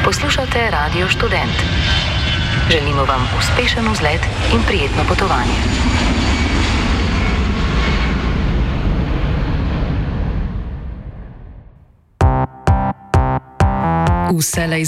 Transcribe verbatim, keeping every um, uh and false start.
Poslušate Radio Študent. Želimo vam uspešen vzlet in prijetno potovanje. Vselej